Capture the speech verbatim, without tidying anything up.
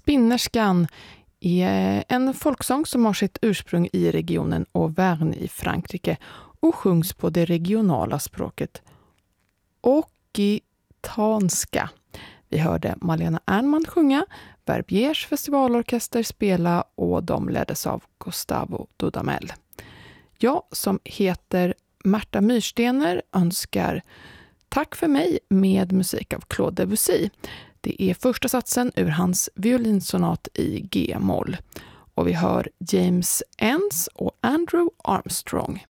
Spinnerskan är en folksång som har sitt ursprung i regionen Auvergne i Frankrike och sjungs på det regionala språket occitanska. Vi hörde Malena Ernman sjunga, Verbiers festivalorkester spela och de leddes av Gustavo Dudamel. Jag som heter Märta Myrstener önskar tack för mig med musik av Claude Debussy. Det är första satsen ur hans violinsonat i G-moll. Och vi hör James Enns och Andrew Armstrong.